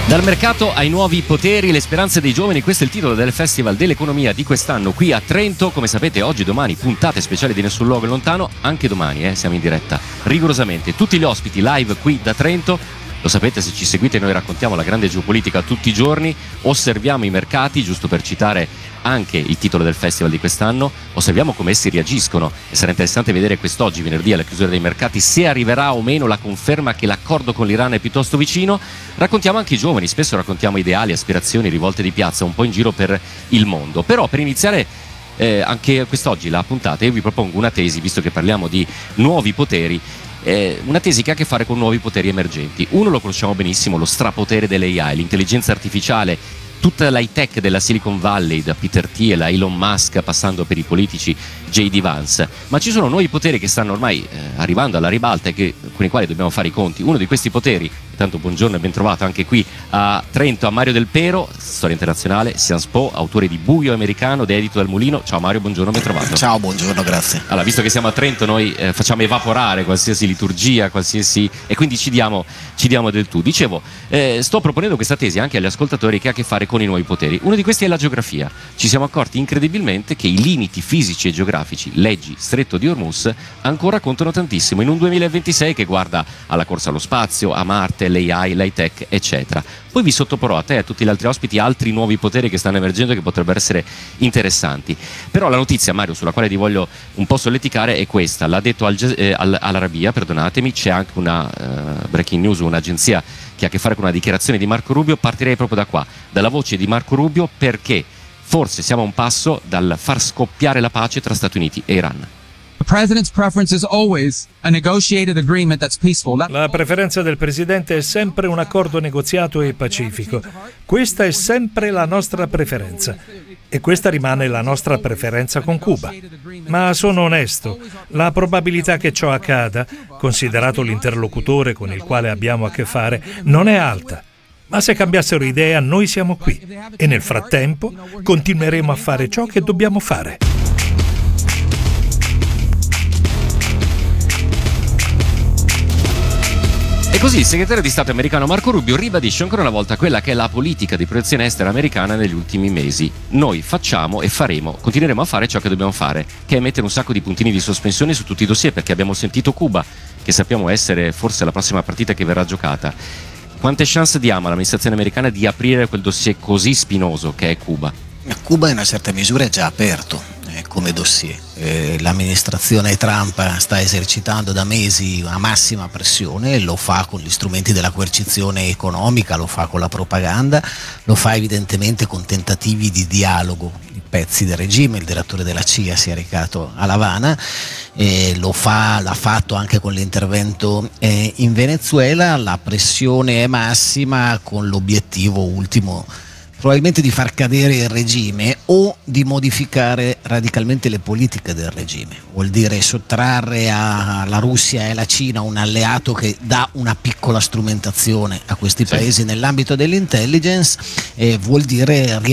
Dal mercato ai nuovi poteri, le speranze dei giovani, questo è il titolo del Festival dell'Economia di quest'anno qui a Trento. Come sapete, oggi, domani, puntate speciali di Nessun Luogo è Lontano, anche domani siamo in diretta rigorosamente. Tutti gli ospiti live qui da Trento. Lo sapete, se ci seguite, noi raccontiamo la grande geopolitica tutti i giorni, osserviamo i mercati, giusto per citare anche il titolo del festival di quest'anno, osserviamo come essi reagiscono e sarà interessante vedere quest'oggi, venerdì, alla chiusura dei mercati, se arriverà o meno la conferma che l'accordo con l'Iran è piuttosto vicino. Raccontiamo anche i giovani, spesso raccontiamo ideali, aspirazioni, rivolte di piazza un po' in giro per il mondo. Però per iniziare anche quest'oggi la puntata, io vi propongo una tesi, visto che parliamo di nuovi poteri, una tesi che ha a che fare con nuovi poteri emergenti. Uno lo conosciamo benissimo, lo strapotere dell'AI, l'intelligenza artificiale, tutta l'high tech della Silicon Valley, da Peter Thiel a Elon Musk, passando per i politici J.D. Vance. Ma ci sono nuovi poteri che stanno ormai arrivando alla ribalta e con i quali dobbiamo fare i conti. Uno di questi poteri, intanto buongiorno e ben trovato anche qui a Trento a Mario Del Pero, storia internazionale, Sciences Po, autore di Buio Americano, edito dal Mulino. Ciao Mario, buongiorno, ben trovato. Ciao, buongiorno, grazie. Allora, visto che siamo a Trento, noi facciamo evaporare qualsiasi liturgia, e quindi ci diamo del tu. Dicevo, sto proponendo questa tesi anche agli ascoltatori che ha a che fare con i nuovi poteri. Uno di questi è la geografia. Ci siamo accorti incredibilmente che i limiti fisici e geografici, leggi, stretto di Hormuz, ancora contano tantissimo in un 2026 che guarda alla corsa allo spazio, a Marte, l'AI, l'high tech, eccetera. Poi vi sottoporrò a te e a tutti gli altri ospiti altri nuovi poteri che stanno emergendo e che potrebbero essere interessanti. Però la notizia, Mario, sulla quale ti voglio un po' solleticare è questa. L'ha detto all'Arabia, perdonatemi, c'è anche una breaking news, un'agenzia che ha a che fare con una dichiarazione di Marco Rubio. Partirei proprio da qua, dalla voce di Marco Rubio, perché forse siamo a un passo dal far scoppiare la pace tra Stati Uniti e Iran. La preferenza del presidente è sempre un accordo negoziato e pacifico. Questa è sempre la nostra preferenza e questa rimane la nostra preferenza con Cuba. Ma sono onesto, la probabilità che ciò accada, considerato l'interlocutore con il quale abbiamo a che fare, non è alta. Ma se cambiassero idea, noi siamo qui e nel frattempo continueremo a fare ciò che dobbiamo fare. E così il segretario di Stato americano Marco Rubio ribadisce ancora una volta quella che è la politica di proiezione estera americana negli ultimi mesi. Noi facciamo e continueremo a fare ciò che dobbiamo fare, che è mettere un sacco di puntini di sospensione su tutti i dossier, perché abbiamo sentito Cuba, che sappiamo essere forse la prossima partita che verrà giocata. Quante chance diamo all'amministrazione americana di aprire quel dossier così spinoso che è Cuba? Cuba in una certa misura è già aperto come dossier. L'amministrazione Trump sta esercitando da mesi una massima pressione, lo fa con gli strumenti della coercizione economica, lo fa con la propaganda, lo fa evidentemente con tentativi di dialogo di pezzi del regime. Il direttore della CIA si è recato a L'Avana, l'ha fatto anche con l'intervento in Venezuela. La pressione è massima con l'obiettivo ultimo probabilmente di far cadere il regime o di modificare radicalmente le politiche del regime. Vuol dire sottrarre alla Russia e alla Cina un alleato che dà una piccola strumentazione a questi paesi nell'ambito dell'intelligence, vuol dire